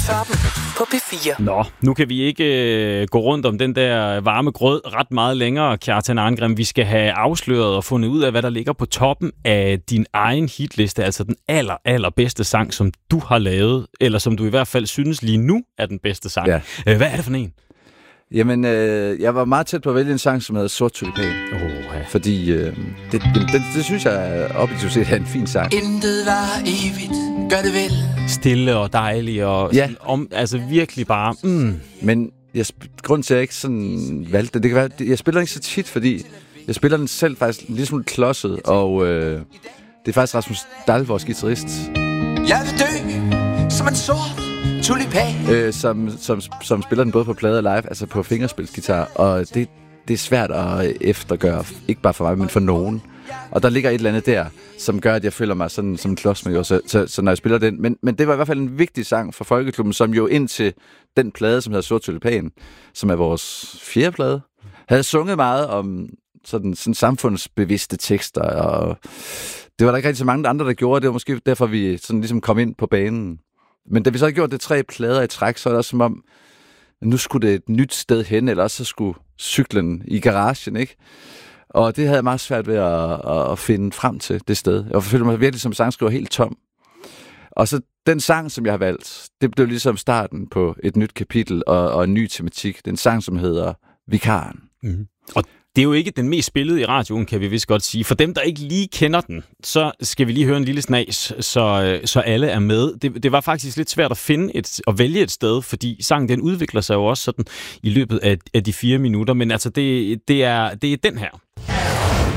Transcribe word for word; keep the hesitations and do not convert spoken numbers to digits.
Toppen på P fire. Nå, nu kan vi ikke øh, gå rundt om den der varme grød ret meget længere, Kjartan Arngrim. Vi skal have afsløret og fundet ud af, hvad der ligger på toppen af din egen hitliste, altså den aller, aller bedste sang, som du har lavet, eller som du i hvert fald synes lige nu er den bedste sang. Ja. Øh, hvad er det for en? Jamen, øh, jeg var meget tæt på at vælge en sang, som hedder Sort Tulipan. Oh, ja. Fordi øh, det, det, det, det synes jeg objektivt set er en fin sang. Intet var evigt, gør det vel. Stille og dejlig og Ja. om, altså virkelig bare... Mm. Men jeg, grund til, at jeg ikke sådan valgte det, det kan være, det, jeg spiller den ikke så tit, fordi jeg spiller den selv faktisk lidt smule klodset, og øh, det er faktisk Rasmus Dahl, vores guitarist, Jeg vil dø som en sort tulipan. øh, som, som, som spiller den både på plade og live, altså på fingerspilsgitar, og det, det er svært at eftergøre, ikke bare for mig, men for nogen. Og der ligger et eller andet der, som gør, at jeg føler mig sådan som en klodsmækker, så, så, så når jeg spiller den. Men, men det var i hvert fald en vigtig sang for Folkeklubben, som jo indtil den plade, som hedder Sort Tulipan, som er vores fjerde plade, havde sunget meget om sådan, sådan samfundsbevidste tekster, og det var der ikke rigtig så mange andre, der gjorde. Det var måske derfor, vi sådan ligesom kom ind på banen. Men da vi så havde gjort det tre plader i træk, så er det også som om, nu skulle det et nyt sted hen, eller også så skulle cyklen i garagen, ikke? Og det havde jeg meget svært ved at, at finde frem til det sted. Jeg følte mig virkelig som sangskriver helt tom. Og så den sang, som jeg har valgt, det blev ligesom starten på et nyt kapitel og, og en ny tematik. Den sang, som hedder Vikaren. Mm. Og det er jo ikke den mest spillede i radioen, kan vi vist godt sige. For dem, der ikke lige kender den, så skal vi lige høre en lille snas, så, så alle er med. Det, det var faktisk lidt svært at finde et, at vælge et sted, fordi sangen den udvikler sig jo også sådan i løbet af, af de fire minutter. Men altså, det, det, er, det er den her.